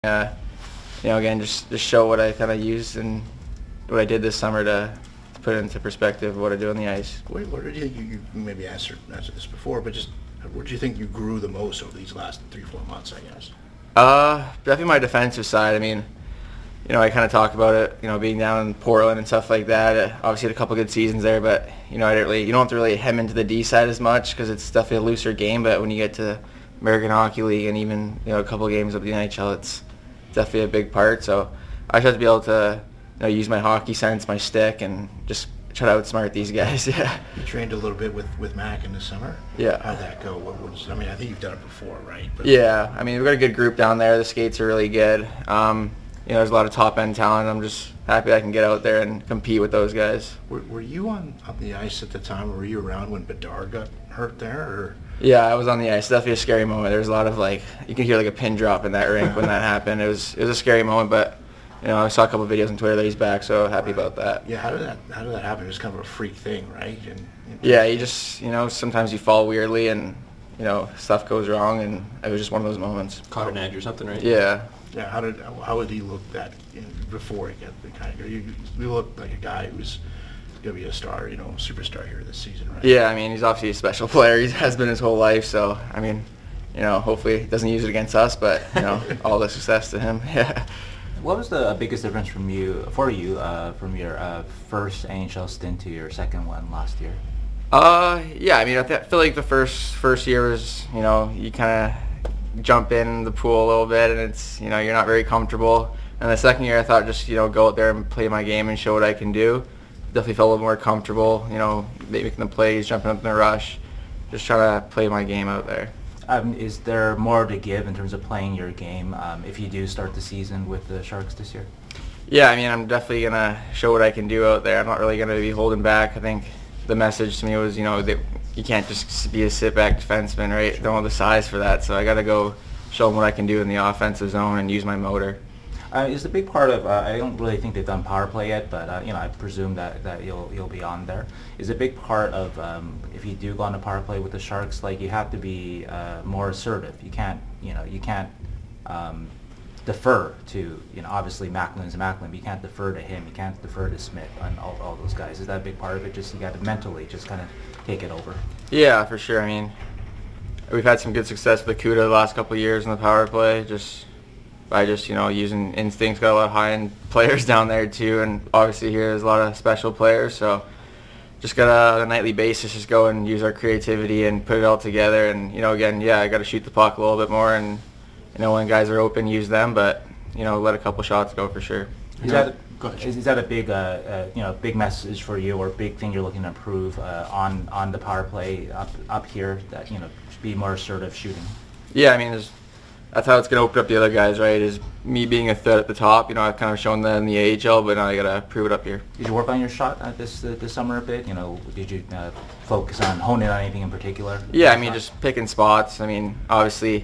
Again, just show what I kind of used and what I did this summer to put it into perspective what I do on the ice. Where do you think you maybe answered this before, but just where do you think you grew the most over these last 3-4 months, I guess? Definitely my defensive side. I mean, I kind of talked about it, being down in Portland and stuff like that. Obviously had a couple good seasons there, but, I didn't really, you don't have to really hem into the D side as much because it's definitely a looser game, but when you get to American Hockey League and even, a couple of games of the NHL, it's definitely a big part. So I just have to be able to, use my hockey sense, my stick, and just try to outsmart these guys. Yeah. You trained a little bit with Mac in the summer. Yeah. How'd that go? I think you've done it before, right? But yeah. We've got a good group down there. The skates are really good. There's a lot of top-end talent. I'm just happy I can get out there and compete with those guys. Were you on the ice at the time, or were you around when Bedard got hurt there? Or? Yeah, I was on the ice. Definitely a scary moment. There was a lot of, you can hear a pin drop in that rink when that happened. It was a scary moment, but, I saw a couple of videos on Twitter that he's back, so happy about that. Yeah, how did that happen? It was kind of a freak thing, right? Yeah, you just, sometimes you fall weirdly and, stuff goes wrong, and it was just one of those moments. Caught an edge or something, right? Yeah. Yeah, how would he look before he got the kind of? You look like a guy who's gonna be a star, superstar here this season, right? Yeah, he's obviously a special player. He has been his whole life, so hopefully he doesn't use it against us, but all the success to him. Yeah. What was the biggest difference from your first NHL stint to your second one last year? Yeah, I feel like the first year was, you kind of jump in the pool a little bit and it's, you're not very comfortable. And the second year I thought just, go out there and play my game and show what I can do. Definitely felt a little more comfortable, making the plays, jumping up in the rush, just trying to play my game out there. Is there more to give in terms of playing your game if you do start the season with the Sharks this year? Yeah, I'm definitely going to show what I can do out there. I'm not really going to be holding back. I think the message to me was, that you can't just be a sit-back defenseman, right? Don't have the size for that, so I got to go show them what I can do in the offensive zone and use my motor. Is the big part of I don't really think they've done power play yet, but I presume that you'll be on there. Is a big part of if you do go on a power play with the Sharks, you have to be more assertive. You can't defer to obviously Macklin's Macklin, but you can't defer to him. You can't defer to Smith and all those guys. Is that a big part of it? Just you got to mentally just kind of take it over. Yeah, for sure. We've had some good success with Akuta the last couple of years in the power play. By using instincts. Got a lot of high-end players down there too, and obviously here there's a lot of special players. So just got on a nightly basis, just go and use our creativity and put it all together. And again, I got to shoot the puck a little bit more, and when guys are open, use them. But let a couple shots go for sure. Is that a big big message for you, or big thing you're looking to improve on the power play up here? That be more assertive shooting. Yeah, that's how it's going to open up the other guys, right, is me being a threat at the top. I've kind of shown that in the AHL, but now I got to prove it up here. Did you work on your shot this summer a bit? Did you focus on honing on anything in particular? Yeah, just picking spots. Obviously,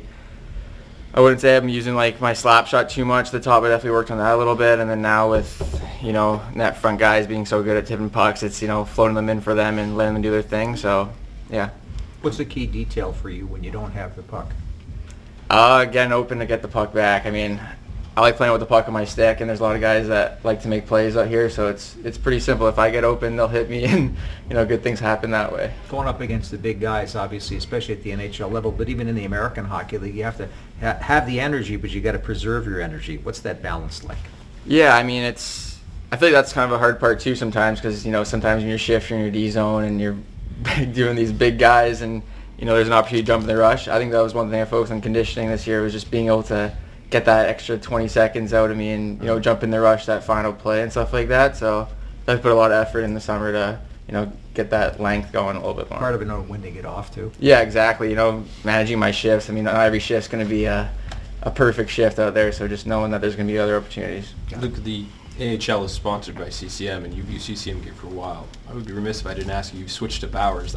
I wouldn't say I'm using, my slap shot too much at the top. I definitely worked on that a little bit. And then now with, net front guys being so good at tipping pucks, it's, floating them in for them and letting them do their thing. So, yeah. What's the key detail for you when you don't have the puck? Getting open to get the puck back. I like playing with the puck on my stick, and there's a lot of guys that like to make plays out here, so it's pretty simple. If I get open, they'll hit me, and good things happen that way. Going up against the big guys, obviously, especially at the NHL level, but even in the American Hockey League, you have to have the energy, but you got to preserve your energy. What's that balance like? Yeah, I feel like that's kind of a hard part too sometimes, because sometimes in your shift you're in your D zone and you're doing these big guys, and there's an opportunity to jump in the rush. I think that was one thing I focused on conditioning this year, was just being able to get that extra 20 seconds out of me and, jump in the rush, that final play and stuff like that. So I've put a lot of effort in the summer to, get that length going a little bit more. Part of it, knowing when to get off, too. Yeah, exactly. Managing my shifts. Not every shift's going to be a perfect shift out there, so just knowing that there's going to be other opportunities. Look, the AHL is sponsored by CCM, and you've used CCM gear for a while. I would be remiss if I didn't ask you. You switched to Bauer.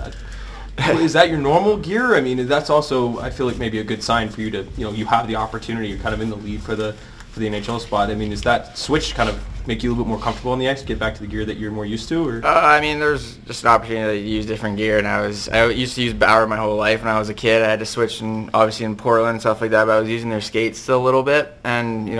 Is that your normal gear? That's also, I feel like, maybe a good sign for you to, you have the opportunity. You're kind of in the lead for the NHL spot. Is that switch kind of make you a little bit more comfortable on the ice, get back to the gear that you're more used to? Or I mean, there's just an opportunity to use different gear, and I used to use Bauer my whole life. When I was a kid, I had to switch, and obviously in Portland and stuff like that. But I was using their skates still a little bit, and